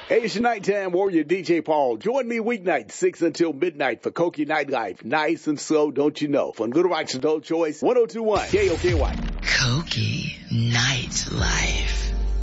Hey, it's your nighttime warrior, DJ Paul. Join me weeknight, 6 until midnight for Koki Nightlife. Nice and slow, don't you know? From Little Rock's Adult Choice, 102.1 KOKY. Koki Nightlife.